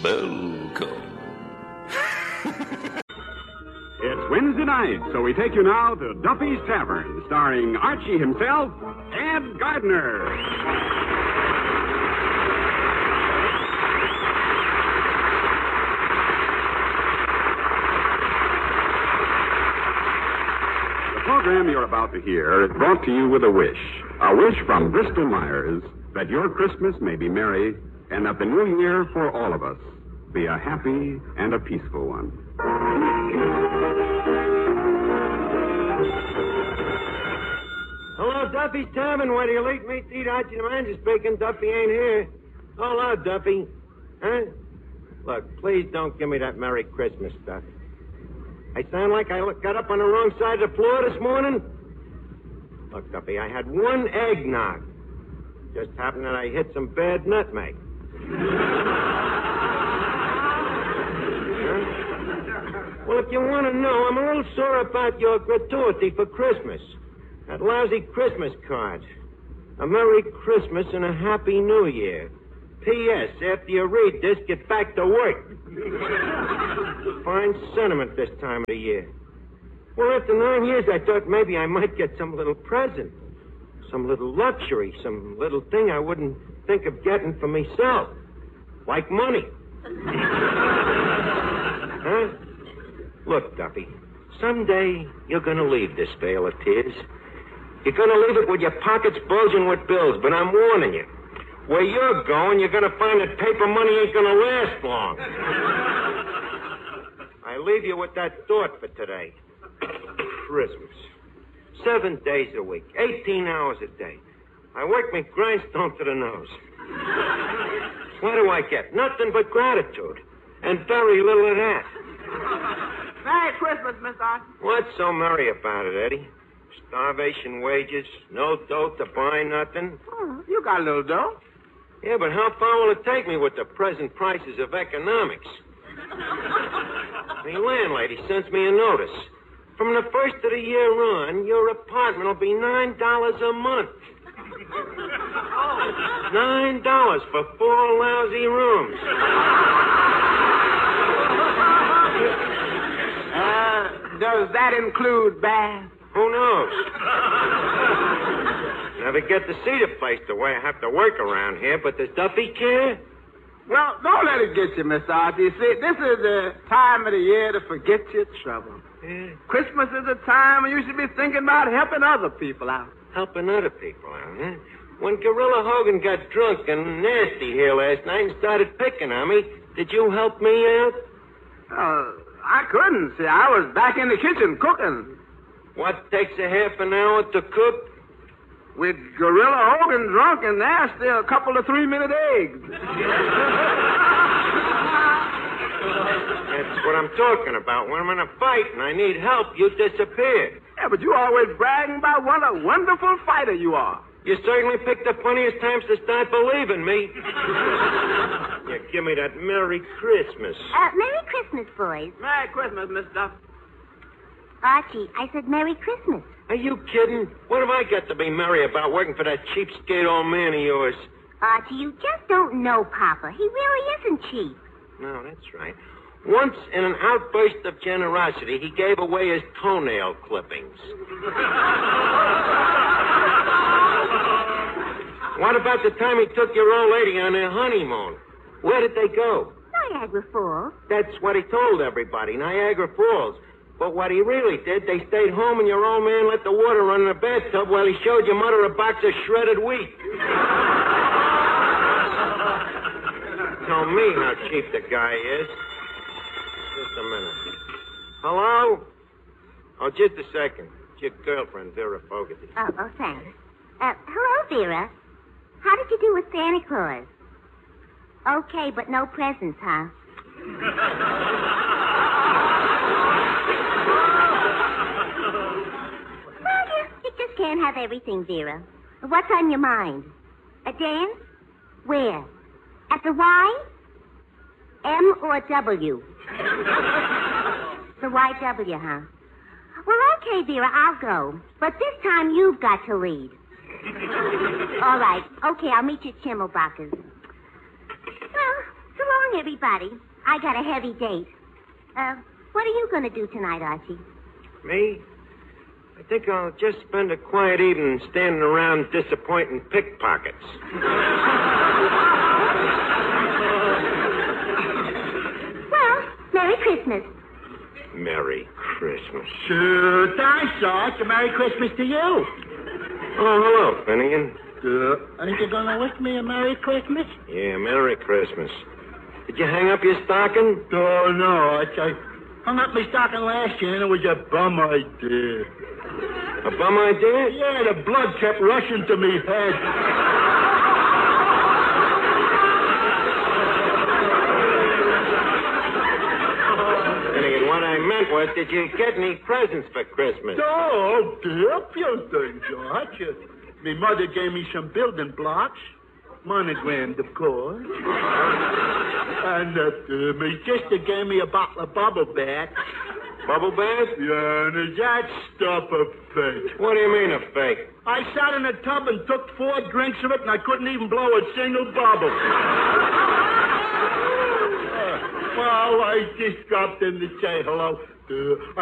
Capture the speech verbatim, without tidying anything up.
Welcome. It's Wednesday night, so we take you now to Duffy's Tavern, starring Archie himself, Ed Gardner. The program you're about to hear is brought to you with a wish. A wish from Bristol Myers that your Christmas may be merry and that the new year for all of us be a happy and a peaceful one. Hello, Duffy's Tavern. Where do you like me to eat? Archie the manager speaking. Duffy ain't here. Hello, Duffy. Huh? Look, please don't give me that Merry Christmas stuff. I sound like I got up on the wrong side of the floor this morning? Look, Duffy, I had one eggnog. Just happened that I hit some bad nutmeg. Huh? Well, if you want to know, I'm a little sore about your gratuity for Christmas. That lousy Christmas card. A Merry Christmas and a Happy New Year. P S. After you read this, get back to work. Fine sentiment this time of the year. Well, after nine years, I thought maybe I might get some little present. Some little luxury. Some little thing I wouldn't think of getting for myself. Like money. Huh? Look, Duffy, someday you're going to leave this vale of tears. You're going to leave it with your pockets bulging with bills, but I'm warning you. Where you're going, you're going to find that paper money ain't going to last long. I leave you with that thought for today. Christmas. Seven days a week, eighteen hours a day. I work me grindstone to the nose. What do I get? Nothing but gratitude. And very little of that. Merry Christmas, Miss Archie. What's so merry about it, Eddie? Starvation wages, no dough to buy nothing. Oh, you got a little dough. Yeah, but how far will it take me with the present prices of economics? The landlady sends me a notice. From the first of the year on, your apartment will be nine dollars a month. Nine dollars for four lousy rooms. Uh, does that include bath? Who knows? Never get to see the place the way I have to work around here, but does Duffy care? Well, don't let it get you, Miss Archie. See, this is the time of the year to forget your trouble. Yeah. Christmas is a time when you should be thinking about helping other people out. Helping other people out, huh? When Gorilla Hogan got drunk and nasty here last night and started picking on me, did you help me out? Uh, I couldn't. See, I was back in the kitchen cooking. What takes a half an hour to cook? With Gorilla Hogan drunk and nasty, a couple of three-minute eggs. That's what I'm talking about. When I'm in a fight and I need help, you disappear. Yeah, but you always bragging about what a wonderful fighter you are. You certainly picked the funniest times to start believing me. Yeah, give me that Merry Christmas. Uh, Merry Christmas, boys. Merry Christmas, Miss Duff. Archie, I said Merry Christmas. Are you kidding? What have I got to be merry about working for that cheapskate old man of yours? Archie, you just don't know Papa. He really isn't cheap. No, that's right. Once, in an outburst of generosity, he gave away his toenail clippings. What about the time he took your old lady on their honeymoon? Where did they go? Niagara Falls. That's what he told everybody, Niagara Falls. But what he really did, they stayed home and your old man let the water run in the bathtub while he showed your mother a box of shredded wheat. Tell me how cheap the guy is. Just a minute. Hello? Oh, just a second. It's your girlfriend, Vera Fogarty. Oh, oh, thanks. Uh, hello, Vera. How did you do with Santa Claus? Okay, but no presents, huh? Well, you, you just can't have everything, Vera. What's on your mind? A dance? Where? At the Y? M or W? The Y W, huh? Well, okay, Vera, I'll go. But this time you've got to lead. All right. Okay, I'll meet you at Schimmelbacher's. Well, so long, long, everybody. I got a heavy date. Uh, what are you going to do tonight, Archie? Me? I think I'll just spend a quiet evening standing around disappointing pickpockets. Well, Merry Christmas. Merry Christmas. Sure, thanks, Arch. A Merry Christmas to you. Oh, hello, Finnegan. Uh, ain't you gonna wish me a Merry Christmas? Yeah, Merry Christmas. Did you hang up your stocking? Oh, no, Arch. I hung up my stocking last year, and it was a bum idea. A bum idea? Yeah, the blood kept rushing to me head. Finnegan, what I meant was, did you get any presents for Christmas? Oh, dear, few things, Arch. Uh, my mother gave me some building blocks. Monogrammed, of course. And uh, uh, my sister gave me a bottle of bubble bath. Bubble bath? Yeah, and is that stuff a fake? What do you mean a fake? I sat in a tub and took four drinks of it, and I couldn't even blow a single bubble. uh, well, I just dropped in to say hello. Uh,